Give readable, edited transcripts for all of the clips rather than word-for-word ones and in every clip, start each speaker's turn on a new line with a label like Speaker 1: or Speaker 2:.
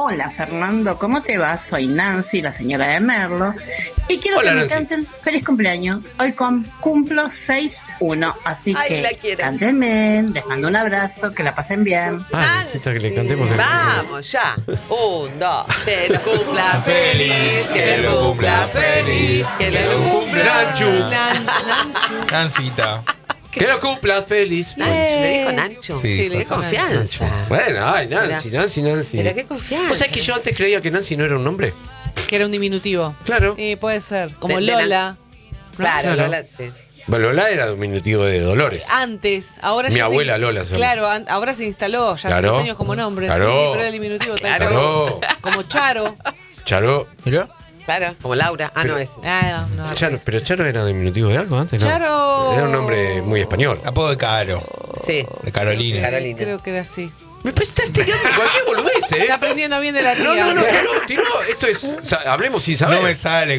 Speaker 1: Hola Fernando, ¿cómo te va? Soy Nancy, la señora de Merlo, y quiero que me canten feliz cumpleaños. Hoy cumplo 6-1, así que cántenme, les mando un abrazo, que la pasen bien.
Speaker 2: Necesito que le cantemos.
Speaker 3: Vamos, ya. 1, 2, que lo cumpla feliz, que lo cumpla feliz, que lo cumpla
Speaker 2: Nancita. Que lo cumplas feliz.
Speaker 3: Nancho, le dijo Nancho.
Speaker 2: Sí,
Speaker 3: le dijo confianza.
Speaker 2: Bueno, ay, Nancy.
Speaker 3: Pero qué confianza.
Speaker 2: ¿Vos sabés que yo antes creía que Nancy no era un nombre?
Speaker 4: Que era un diminutivo.
Speaker 2: Claro.
Speaker 4: Puede ser. Como
Speaker 3: De
Speaker 4: Lola.
Speaker 3: Claro, Lola, sí.
Speaker 2: Bueno, Lola era diminutivo de Dolores.
Speaker 4: Antes, ahora
Speaker 2: Mi
Speaker 4: ya
Speaker 2: abuela Lola.
Speaker 4: Claro, ahora se instaló ya hace
Speaker 2: Claro.
Speaker 4: 3 años como nombre.
Speaker 2: Claro.
Speaker 4: Sí, pero era el diminutivo.
Speaker 2: Claro.
Speaker 4: Como Charo.
Speaker 2: Charo. Mirá.
Speaker 3: Claro, como Laura.
Speaker 2: Pero,
Speaker 3: no es.
Speaker 4: No.
Speaker 2: Charo, pero Charo era diminutivo de algo antes, ¿no?
Speaker 4: Charo.
Speaker 2: Era un nombre muy español.
Speaker 5: Apodo de Caro.
Speaker 3: Sí.
Speaker 5: De Carolina.
Speaker 3: Carolina.
Speaker 4: Creo que era así.
Speaker 2: Me estás tirando cualquier boludez,
Speaker 4: Está aprendiendo bien de la tía.
Speaker 2: No, esto es. Hablemos sin saber.
Speaker 5: No me sale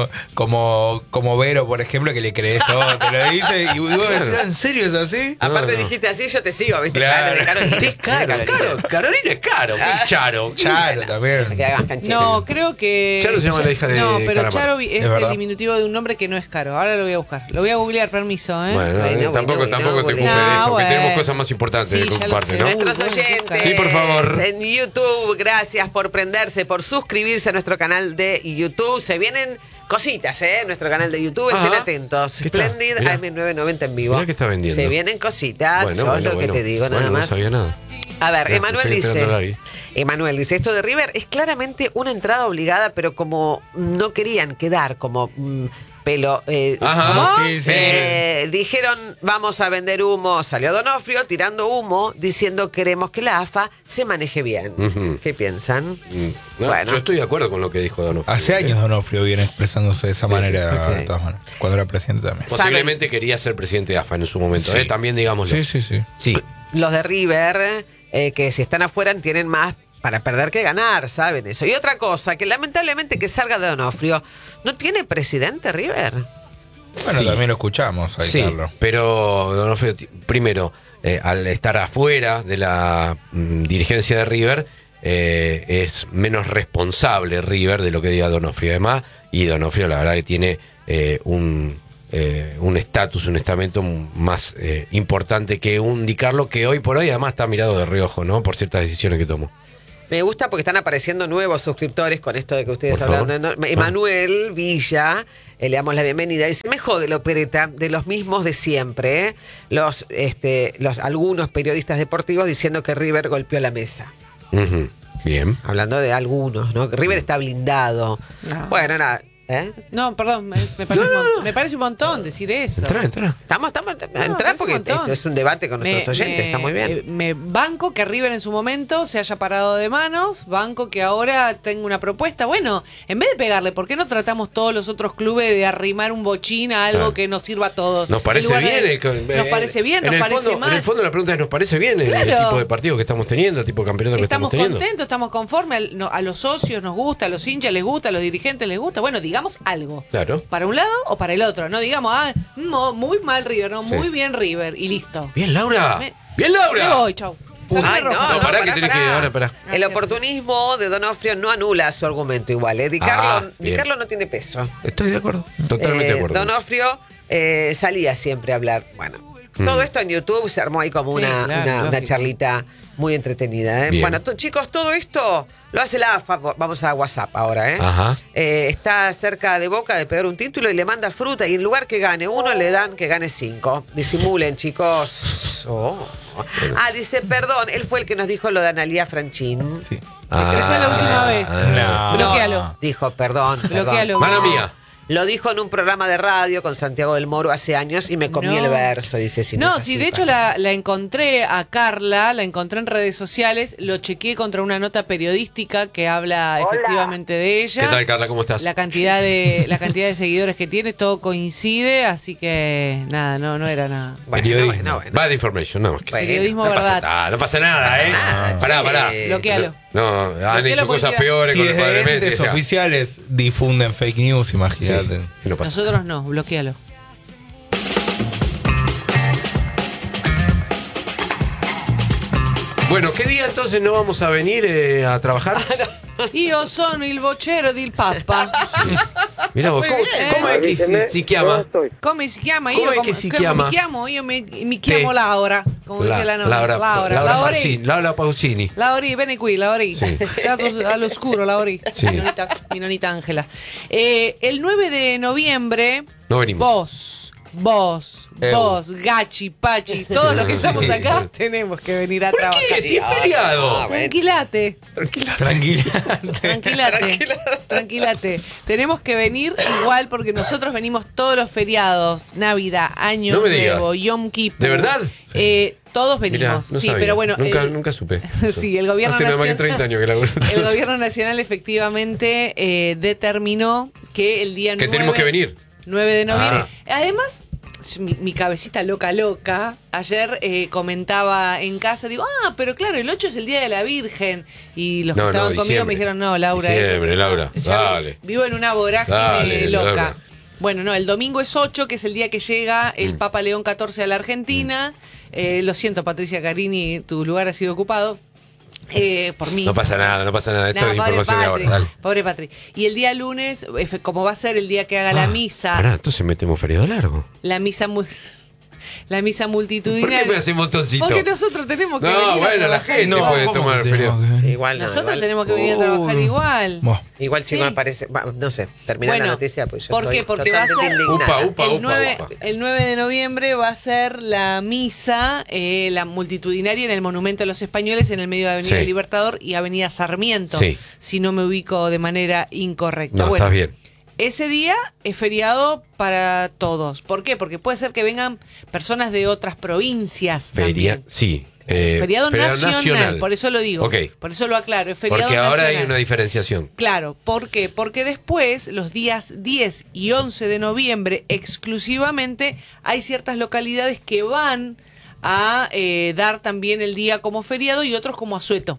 Speaker 5: como Vero, por ejemplo, que le crees todo, te lo dice y vos decís, ¿en serio es así?
Speaker 3: Aparte
Speaker 2: No.
Speaker 3: dijiste así, yo te sigo, ¿viste?
Speaker 5: Claro.
Speaker 3: De Carolina.
Speaker 2: Es caro. Carolina es caro. ¿Qué Charo?
Speaker 5: Charo también.
Speaker 3: Que hagas canchero.
Speaker 4: No, creo que.
Speaker 2: Charo se llama la hija de
Speaker 4: No, pero
Speaker 2: Calamar.
Speaker 4: Charo es el
Speaker 5: verdad.
Speaker 4: diminutivo de un nombre que no es caro. Ahora lo voy a buscar. Lo voy a googlear, permiso, ¿eh?
Speaker 2: Bueno, tampoco te ocupes de eso,
Speaker 4: bueno.
Speaker 2: que tenemos cosas más importantes
Speaker 4: Sí,
Speaker 2: de
Speaker 4: ya lo
Speaker 2: ocuparte,
Speaker 4: sé.
Speaker 2: ¿no?
Speaker 3: Nuestros
Speaker 4: Bueno,
Speaker 3: oyentes
Speaker 2: sí, por favor.
Speaker 3: en YouTube, gracias por prenderse, por suscribirse a nuestro canal de YouTube. Se vienen cositas, nuestro canal de YouTube, estén atentos.
Speaker 2: ¿Qué está?
Speaker 3: Splendid
Speaker 2: Mirá.
Speaker 3: AM990 en vivo.
Speaker 2: Mirá que está vendiendo.
Speaker 3: Se vienen cositas, yo lo que te digo, nada
Speaker 2: no
Speaker 3: más.
Speaker 2: sabía nada.
Speaker 3: A ver,
Speaker 2: Mirá,
Speaker 3: Emanuel
Speaker 2: estoy esperando
Speaker 3: dice,
Speaker 2: la
Speaker 3: esto de River es claramente una entrada obligada, pero como no querían quedar como pelo.
Speaker 2: Ajá,
Speaker 3: ¿cómo?
Speaker 2: sí.
Speaker 3: Dijeron, vamos a vender humo. Salió Donofrio tirando humo, diciendo queremos que la AFA se maneje bien.
Speaker 2: Ujú.
Speaker 3: ¿Qué piensan?
Speaker 2: No,
Speaker 3: Bueno.
Speaker 2: yo estoy de acuerdo con lo que dijo Donofrio.
Speaker 5: Hace años Donofrio viene expresándose de esa manera,
Speaker 3: ok.
Speaker 5: de todas maneras, cuando era presidente también.
Speaker 2: Posiblemente quería ser presidente de AFA en su momento,
Speaker 5: Sí.
Speaker 2: también digámoslo.
Speaker 5: Sí.
Speaker 2: Sí.
Speaker 3: Los de River, que si están afuera tienen más para perder que ganar, ¿saben eso? Y otra cosa, que lamentablemente que salga de Donofrio, ¿no tiene presidente River?
Speaker 5: Bueno,
Speaker 2: Sí.
Speaker 5: también lo escuchamos ahí,
Speaker 2: Sí,
Speaker 5: Carlos.
Speaker 2: pero Donofrio, primero, al estar afuera de la dirigencia de River, es menos responsable River de lo que diga Donofrio. Además, y Donofrio la verdad que tiene un estatus, un estamento más importante que un Di Carlo, que hoy por hoy además está mirado de reojo, ¿no? Por ciertas decisiones que tomó.
Speaker 3: Me gusta porque están apareciendo nuevos suscriptores con esto de que ustedes
Speaker 2: Por favor.
Speaker 3: hablan. Emanuel Villa, le damos la bienvenida. Dice, me jode la opereta de los mismos de siempre, ¿eh? Los algunos periodistas deportivos diciendo que River golpeó la mesa.
Speaker 2: Ujú. Bien.
Speaker 3: Hablando de algunos, ¿no? Que River está blindado.
Speaker 4: No.
Speaker 3: Bueno, nada.
Speaker 4: No, perdón, me parece un montón decir eso.
Speaker 2: Entra.
Speaker 3: Estamos entrar porque esto es un debate con nuestros oyentes, está muy bien.
Speaker 4: Me banco que River en su momento se haya parado de manos, banco que ahora tenga una propuesta. Bueno, en vez de pegarle, ¿por qué no tratamos todos los otros clubes de arrimar un bochín a algo
Speaker 2: Claro.
Speaker 4: que nos sirva a todos?
Speaker 2: Nos parece
Speaker 4: En lugar
Speaker 2: bien.
Speaker 4: de- nos parece bien, nos parece mal.
Speaker 2: En el fondo la pregunta es, ¿nos parece bien el
Speaker 4: Claro.
Speaker 2: tipo de partido que estamos teniendo, el tipo de campeonato que estamos
Speaker 4: Estamos
Speaker 2: teniendo?
Speaker 4: contentos, estamos conformes, a los socios nos gusta, a los hinchas les gusta, a los dirigentes les gusta. Bueno, digamos algo.
Speaker 2: Claro.
Speaker 4: Para un lado o para el otro. No digamos, muy mal River, no,
Speaker 2: Sí.
Speaker 4: muy bien River y listo.
Speaker 2: Bien, Laura.
Speaker 4: Me-
Speaker 2: Bien, Laura.
Speaker 4: Me voy, chau.
Speaker 3: Ay,
Speaker 4: Rojo.
Speaker 2: No, pará, que tenés que- ahora, pará.
Speaker 3: El oportunismo de Donofrio no anula su argumento igual. Di Carlo
Speaker 2: bien.
Speaker 3: no tiene peso.
Speaker 2: Estoy de acuerdo. Totalmente de acuerdo.
Speaker 3: Donofrio salía siempre a hablar. Bueno, todo esto en YouTube se armó ahí como
Speaker 4: Sí,
Speaker 3: una
Speaker 4: lógico.
Speaker 3: charlita muy entretenida.
Speaker 2: Bien.
Speaker 3: Bueno, chicos, todo esto lo hace la AFA. Vamos a WhatsApp ahora.
Speaker 2: Ajá.
Speaker 3: Está cerca de Boca de pegar un título y le manda fruta. Y en lugar que gane uno, le dan que gane 5. Disimulen, chicos. Oh. Dice, perdón, él fue el que nos dijo lo de Analía Franchín.
Speaker 5: Sí.
Speaker 4: Pero esa es la última vez.
Speaker 5: No.
Speaker 4: Bloquéalo.
Speaker 3: Dijo, perdón.
Speaker 4: Bloquéalo.
Speaker 2: Mala mía.
Speaker 3: Lo dijo en un programa de radio con Santiago del Moro hace años y me comí
Speaker 4: No.
Speaker 3: el verso, dice. Si
Speaker 4: No,
Speaker 3: es
Speaker 4: sí,
Speaker 3: así,
Speaker 4: de hecho la encontré a Carla, la encontré en redes sociales, lo chequeé contra una nota periodística que habla efectivamente de ella.
Speaker 2: ¿Qué tal, Carla? ¿Cómo estás?
Speaker 4: La cantidad de seguidores que tiene, todo coincide, así que nada, no era nada.
Speaker 3: Bueno.
Speaker 2: Bad information, no.
Speaker 3: Bueno,
Speaker 4: Periodismo
Speaker 2: No pasa
Speaker 4: verdad.
Speaker 2: nada, no pasa nada, ¿eh?
Speaker 3: nada,
Speaker 2: Pará.
Speaker 3: che.
Speaker 4: Bloquéalo.
Speaker 2: No, han
Speaker 4: Bloquéalo
Speaker 2: hecho
Speaker 4: porque
Speaker 2: cosas
Speaker 4: ya-
Speaker 2: peores
Speaker 5: Si
Speaker 2: con el padre
Speaker 5: desde
Speaker 2: Messi.
Speaker 5: entes
Speaker 2: o sea.
Speaker 5: oficiales difunden fake news, imagínate.
Speaker 2: Sí, y no pasa.
Speaker 4: Nosotros no, bloquéalo.
Speaker 2: Bueno, ¿qué día entonces no vamos a venir a trabajar?
Speaker 4: Io sono il vocero del Papa.
Speaker 2: Mirá vos, ¿cómo es que si chiama?
Speaker 4: Come si chiama?
Speaker 2: Come
Speaker 4: Io
Speaker 2: che si
Speaker 4: come
Speaker 2: chiama?
Speaker 4: mi chiamo? Io mi chiamo Laura. Come dice la nonna.
Speaker 2: Laura Pausini.
Speaker 4: Lauri, vieni qui, Lauri.
Speaker 2: Sì.
Speaker 4: All'oscuro, Lauri.
Speaker 2: Sì.
Speaker 4: Mi nonita Ángela. El 9 de noviembre,
Speaker 2: No venimos.
Speaker 4: vos, Gachi, Pachi, todos los que estamos acá tenemos que venir a trabajar.
Speaker 2: ¿Qué? Si es feriado.
Speaker 4: Tranquilate.
Speaker 5: Tranquilate.
Speaker 4: Tranquilate. Tenemos que venir igual porque nosotros venimos todos los feriados, Navidad, Año
Speaker 2: No me
Speaker 4: Nuevo,
Speaker 2: digas.
Speaker 4: Yom Kippur.
Speaker 2: ¿De verdad?
Speaker 4: Todos
Speaker 2: Mirá,
Speaker 4: venimos.
Speaker 2: no
Speaker 4: sí,
Speaker 2: sabía.
Speaker 4: pero bueno.
Speaker 2: Nunca supe.
Speaker 4: Sí, el gobierno
Speaker 2: Hace nada más que
Speaker 4: nacional.
Speaker 2: 30 años que la
Speaker 4: El gobierno nacional efectivamente determinó que el día
Speaker 2: Que
Speaker 4: 9,
Speaker 2: tenemos que venir.
Speaker 4: 9 de noviembre. Además, mi cabecita loca, ayer comentaba en casa, digo, pero claro, el 8 es el Día de la Virgen. Y los que estaban conmigo
Speaker 2: diciembre.
Speaker 4: me dijeron, no, Laura.
Speaker 2: Diciembre, Laura,
Speaker 4: ya
Speaker 2: dale.
Speaker 4: Vivo en una vorágine
Speaker 2: Dale,
Speaker 4: loca.
Speaker 2: Laura.
Speaker 4: Bueno, no, el domingo es 8, que es el día que llega el Papa León XIV a la Argentina. Lo siento, Patricia Carini, tu lugar ha sido ocupado. Por mí.
Speaker 2: No pasa nada. Esto
Speaker 4: No,
Speaker 2: es información de ahora. Dale.
Speaker 4: Pobre Patri. Y el día lunes, como va a ser el día que haga la misa,
Speaker 2: Pará, entonces metemos feriado largo.
Speaker 4: la misa
Speaker 2: ¿Por
Speaker 4: multitudinaria.
Speaker 2: qué me hace montoncito?
Speaker 4: Porque nosotros tenemos que venir
Speaker 2: No,
Speaker 4: a
Speaker 2: bueno, la
Speaker 4: trabajar.
Speaker 2: gente puede tomar feriado.
Speaker 3: Igual no.
Speaker 4: Nosotros
Speaker 3: igual,
Speaker 4: tenemos que venir a trabajar igual.
Speaker 3: igual si
Speaker 4: Sí.
Speaker 3: no aparece. No sé, termina la noticia, pues yo
Speaker 4: ¿por
Speaker 3: estoy
Speaker 4: qué? Porque va a
Speaker 3: totalmente
Speaker 4: ser
Speaker 3: indignada.
Speaker 4: el 9 de noviembre va a ser la misa, la multitudinaria en el Monumento de los Españoles en el medio de Avenida
Speaker 2: Sí.
Speaker 4: Libertador y Avenida Sarmiento,
Speaker 2: Sí.
Speaker 4: si no me ubico de manera incorrecta.
Speaker 2: No,
Speaker 4: Bueno,
Speaker 2: estás bien.
Speaker 4: ese día es feriado para todos. ¿Por qué? Porque puede ser que vengan personas de otras provincias también.
Speaker 2: Sí.
Speaker 4: Feriado nacional, por eso lo digo.
Speaker 2: Ok.
Speaker 4: Por eso lo aclaro, es feriado
Speaker 2: Porque ahora
Speaker 4: nacional.
Speaker 2: hay una diferenciación.
Speaker 4: Claro, ¿por qué? Porque después, los días 10 y 11 de noviembre, exclusivamente, hay ciertas localidades que van a dar también el día como feriado y otros como asueto.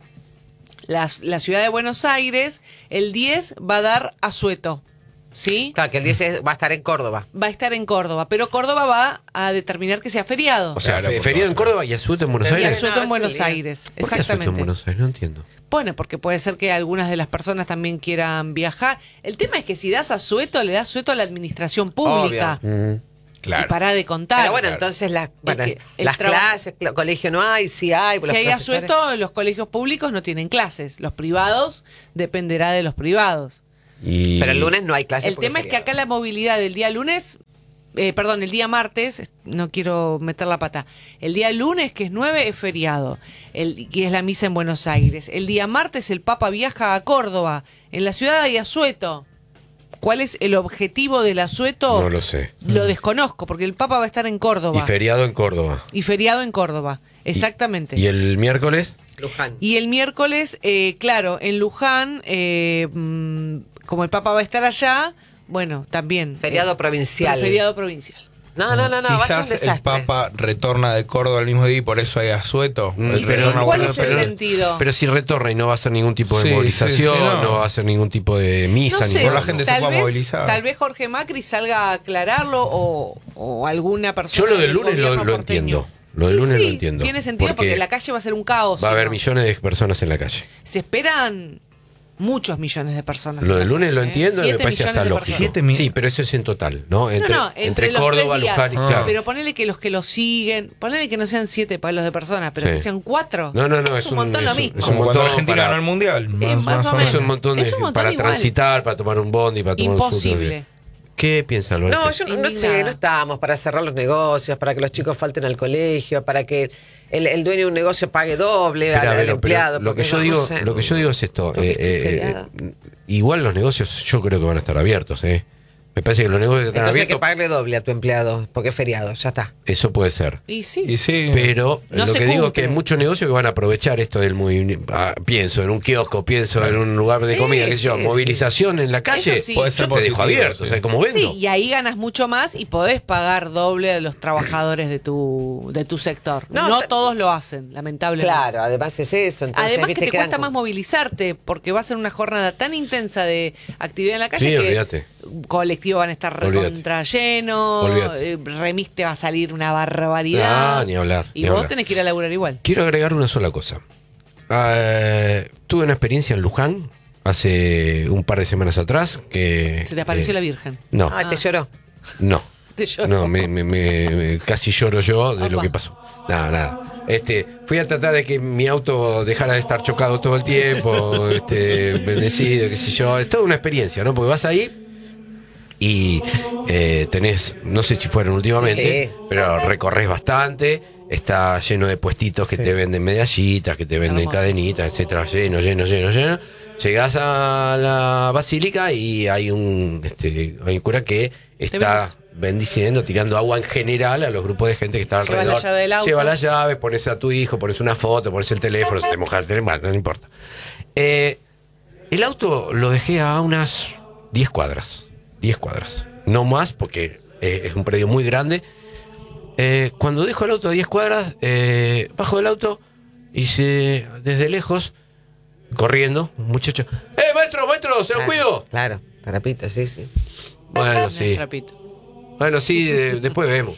Speaker 4: La ciudad de Buenos Aires, el 10 va a dar asueto. ¿Sí?
Speaker 3: Claro, que el 10 va a estar en Córdoba.
Speaker 4: Va a estar en Córdoba, pero Córdoba va a determinar que sea feriado.
Speaker 2: O sea,
Speaker 5: Claro, por
Speaker 2: feriado en
Speaker 5: favor.
Speaker 2: Córdoba y asueto en Buenos
Speaker 4: Y
Speaker 2: Aires.
Speaker 4: asueto en Buenos Aires,
Speaker 2: ¿Por qué asueto
Speaker 4: exactamente.
Speaker 2: en Buenos Aires? No entiendo.
Speaker 4: Bueno, porque puede ser que algunas de las personas también quieran viajar. El tema es que si das asueto, le das asueto a la administración pública.
Speaker 5: Claro.
Speaker 4: Y para de contar.
Speaker 3: Pero bueno, entonces las
Speaker 4: que el
Speaker 3: las
Speaker 4: trabajo-
Speaker 3: clases, colegio no hay, sí hay.
Speaker 4: Si
Speaker 3: los
Speaker 4: hay
Speaker 3: profesores-
Speaker 4: asueto, los colegios públicos no tienen clases. Los privados dependerá de los privados.
Speaker 3: Pero el lunes no hay clases.
Speaker 4: El
Speaker 3: porque
Speaker 4: tema es que
Speaker 3: feriado.
Speaker 4: acá la movilidad del día lunes, el día martes, no quiero meter la pata, el día lunes, que es 9, es feriado, que es la misa en Buenos Aires. El día martes el Papa viaja a Córdoba, en la ciudad de Asueto. ¿Cuál es el objetivo del asueto?
Speaker 2: No lo sé.
Speaker 4: Lo desconozco, porque el Papa va a estar en Córdoba.
Speaker 2: Y feriado en Córdoba.
Speaker 4: Y feriado en Córdoba, exactamente.
Speaker 2: ¿Y el miércoles?
Speaker 3: Luján.
Speaker 4: Y el miércoles, claro, en Luján, como el Papa va a estar allá, bueno, también.
Speaker 3: Feriado provincial.
Speaker 4: Feriado provincial.
Speaker 3: No, va a ser un
Speaker 5: Quizás
Speaker 3: desastre.
Speaker 5: el Papa retorna de Córdoba el mismo día y por eso hay asueto.
Speaker 2: Mm,
Speaker 4: ¿cuál es el sentido?
Speaker 2: Pero si retorna y no va a hacer ningún tipo de
Speaker 5: Sí,
Speaker 2: movilización,
Speaker 5: sí, sí,
Speaker 2: no va a hacer ningún tipo de misa,
Speaker 4: No
Speaker 2: ni
Speaker 4: sé,
Speaker 5: por
Speaker 2: nada.
Speaker 5: la gente se
Speaker 4: tal
Speaker 5: pueda
Speaker 4: vez,
Speaker 5: movilizar.
Speaker 4: Tal vez Jorge Macri salga a aclararlo o alguna persona.
Speaker 2: Yo lo del
Speaker 4: del
Speaker 2: lunes
Speaker 4: gobierno
Speaker 2: lo
Speaker 4: porteño.
Speaker 2: entiendo. Lo del
Speaker 4: Y
Speaker 2: lunes
Speaker 4: sí,
Speaker 2: lo entiendo.
Speaker 4: Tiene sentido porque la calle va a ser un caos.
Speaker 2: Va a
Speaker 4: ¿sí,
Speaker 2: haber
Speaker 4: no?
Speaker 2: millones de personas en la calle.
Speaker 4: Se esperan muchos millones de personas.
Speaker 2: Lo del lunes lo entiendo y me
Speaker 4: 7
Speaker 2: parece
Speaker 4: millones
Speaker 2: hasta
Speaker 4: de
Speaker 2: lógico.
Speaker 4: personas.
Speaker 5: 7 mil.
Speaker 2: Sí, pero eso es en total, ¿no? Entre
Speaker 4: los
Speaker 2: Córdoba,
Speaker 4: 3 días.
Speaker 2: Luján y claro.
Speaker 4: Pero ponele que los que lo siguen, ponele que no sean 7 palos de personas, pero
Speaker 2: Sí.
Speaker 4: que sean 4.
Speaker 2: No,
Speaker 4: es un montón lo mismo.
Speaker 2: es un
Speaker 5: Como cuando
Speaker 2: montón
Speaker 5: Argentina
Speaker 2: para-
Speaker 5: ganó el Mundial.
Speaker 4: más o
Speaker 5: o
Speaker 4: menos.
Speaker 2: Es un montón de
Speaker 4: Es un montón
Speaker 2: para
Speaker 4: igual.
Speaker 2: transitar, para tomar un bondi, para tomar un
Speaker 4: Imposible.
Speaker 2: subte. ¿Qué piensa Lorenzo?
Speaker 3: No, yo no sé,
Speaker 4: Indignada.
Speaker 3: no estábamos para cerrar los negocios, para que los chicos falten al colegio, para que el dueño de un negocio pague doble
Speaker 2: Pero, a
Speaker 3: al
Speaker 2: ver, pero
Speaker 3: empleado.
Speaker 2: lo que
Speaker 3: porque
Speaker 2: yo
Speaker 3: no
Speaker 2: digo,
Speaker 3: sé.
Speaker 2: lo que yo digo es esto.
Speaker 3: Porque estoy feriada.
Speaker 2: Igual los negocios yo creo que van a estar abiertos, ¿eh? Me parece que los negocios están
Speaker 3: Entonces hay que
Speaker 2: abiertos.
Speaker 3: pagarle doble a tu empleado, porque es feriado, ya está.
Speaker 2: Eso puede ser.
Speaker 4: Y sí.
Speaker 5: Y sí.
Speaker 2: Pero
Speaker 4: No
Speaker 2: lo
Speaker 4: se
Speaker 2: que digo es que
Speaker 4: cumple.
Speaker 2: hay muchos negocios que van a aprovechar esto del movimiento. Pienso en un kiosco, pienso en un lugar de
Speaker 3: Sí,
Speaker 2: comida, qué sé yo,
Speaker 3: sí,
Speaker 2: movilización en la calle.
Speaker 4: Eso sí.
Speaker 5: Puede
Speaker 2: Yo
Speaker 5: ser
Speaker 2: te dejo
Speaker 5: positivo,
Speaker 2: abierto,
Speaker 5: sí.
Speaker 2: o sea, como vendo.
Speaker 4: Sí, y ahí ganas mucho más y podés pagar doble a los trabajadores de tu sector.
Speaker 3: No,
Speaker 4: No todos lo hacen, lamentablemente.
Speaker 3: Claro, además es eso. Entonces,
Speaker 4: Además que
Speaker 3: viste,
Speaker 4: te
Speaker 3: quedan
Speaker 4: cuesta más movilizarte porque va a ser una jornada tan intensa de actividad en la calle
Speaker 2: Sí,
Speaker 4: que
Speaker 2: olvídate.
Speaker 4: colectivos van a estar recontra llenos, remis te va a salir una barbaridad.
Speaker 2: Ni hablar.
Speaker 4: Y vos tenés que ir a laburar igual.
Speaker 2: Quiero agregar una sola cosa. Tuve una experiencia en Luján hace un par de semanas atrás que...
Speaker 4: ¿Se te apareció la Virgen?
Speaker 2: No.
Speaker 3: ¿Te lloró?
Speaker 2: No.
Speaker 4: ¿Te lloró?
Speaker 2: No, me casi lloro yo de lo que pasó. Nada. Fui a tratar de que mi auto dejara de estar chocado todo el tiempo, bendecido, qué sé yo. Es toda una experiencia, ¿no? Porque vas ahí y tenés, no sé si fueron últimamente, pero recorres bastante. Está lleno de puestitos que te venden medallitas, que te venden cadenitas, etcétera, lleno. Llegás a la basílica y hay un cura que está bendiciendo, tirando agua en general a los grupos de gente que está alrededor. Lleva la llave, pones a tu hijo, pones una foto, pones el teléfono, se te moja el teléfono, no importa. El auto lo dejé a unas 10 cuadras. No más, porque es un predio muy grande. Cuando dejo el auto a 10 cuadras, bajo del auto y desde lejos, corriendo, un muchacho, maestro, se lo cuido.
Speaker 3: Claro, trapito, sí.
Speaker 2: Bueno, sí. Bueno, sí, después vemos.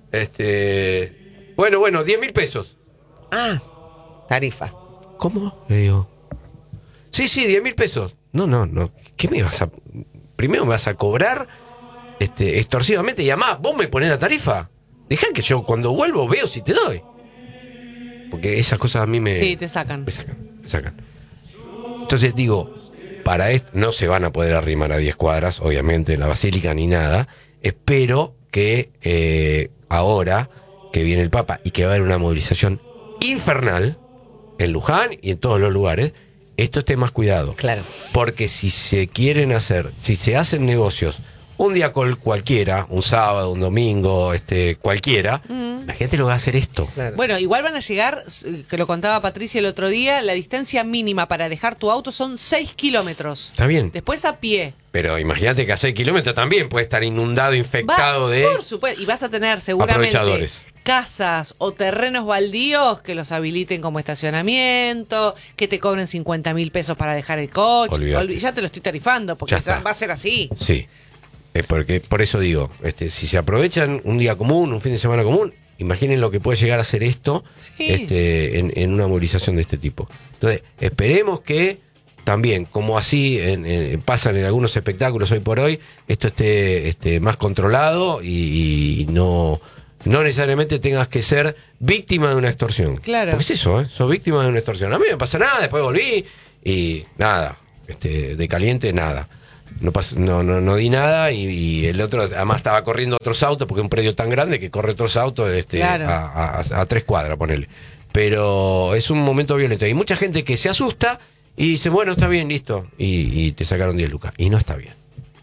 Speaker 2: Bueno, 10.000 pesos.
Speaker 3: Tarifa.
Speaker 2: ¿Cómo? Le digo. Sí, 10.000 pesos. No. ¿Qué me vas a...? Primero me vas a cobrar extorsivamente y además vos me ponés la tarifa. Dejá que yo cuando vuelvo veo si te doy. Porque esas cosas a mí
Speaker 4: te sacan.
Speaker 2: Me sacan. Entonces digo, para esto no se van a poder arrimar a 10 cuadras, obviamente, en la basílica ni nada. Espero que ahora que viene el Papa y que va a haber una movilización infernal en Luján y en todos los lugares, esto esté más cuidado.
Speaker 3: Claro.
Speaker 2: Porque si se hacen negocios un día cualquiera, un sábado, un domingo, cualquiera, la gente lo va a hacer esto.
Speaker 3: Claro.
Speaker 4: Bueno, igual van a llegar, que lo contaba Patricia el otro día, la distancia mínima para dejar tu auto son 6 kilómetros.
Speaker 2: Está bien.
Speaker 4: Después a pie.
Speaker 2: Pero imagínate que a 6 kilómetros también puede estar inundado, infectado
Speaker 4: Por supuesto, y vas a tener seguramente casas o terrenos baldíos que los habiliten como estacionamiento, que te cobren 50.000 pesos para dejar el coche. Ya te lo estoy tarifando, porque va a ser así.
Speaker 2: Sí. Porque por eso digo, si se aprovechan un día común, un fin de semana común, imaginen lo que puede llegar a ser esto en una movilización de este tipo. Entonces, esperemos que también, como así pasan en algunos espectáculos hoy por hoy, esto esté más controlado y no necesariamente tengas que ser víctima de una extorsión.
Speaker 4: Claro.
Speaker 2: Porque es eso, sos víctima de una extorsión. A mí no me pasa nada, después volví y nada, de caliente nada. No di nada y el otro, además estaba corriendo otros autos porque es un predio tan grande que corre otros autos a 3 cuadras, ponele. Pero es un momento violento. Hay mucha gente que se asusta y dice, bueno, está bien, listo. Y te sacaron 10 lucas. Y no está bien.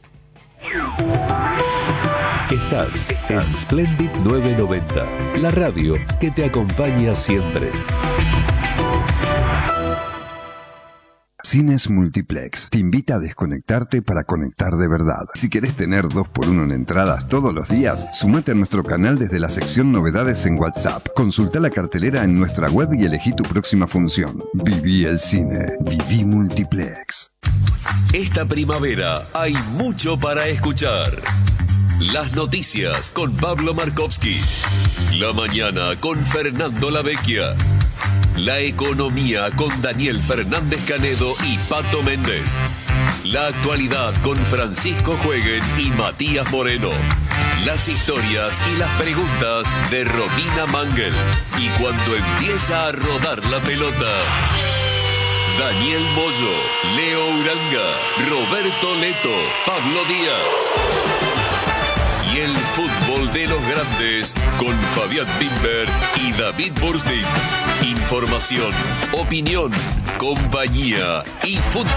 Speaker 6: Estás en Splendid 990, la radio que te acompaña siempre.
Speaker 7: Cines Multiplex te invita a desconectarte para conectar de verdad. Si querés tener 2x1 en entradas todos los días, sumate a nuestro canal desde la sección Novedades en WhatsApp. Consulta la cartelera en nuestra web y elegí tu próxima función. Viví el cine. Viví Multiplex.
Speaker 6: Esta primavera hay mucho para escuchar. Las noticias con Pablo Markovsky. La mañana con Fernando Lavecchia. La economía con Daniel Fernández Canedo y Pato Méndez. La actualidad con Francisco Jueguen y Matías Moreno. Las historias y las preguntas de Romina Mangel. Y cuando empieza a rodar la pelota, Daniel Moyo, Leo Uranga, Roberto Leto, Pablo Díaz. Y el fútbol de los grandes con Fabián Bimber y David Burstein. Información, opinión, compañía y fútbol.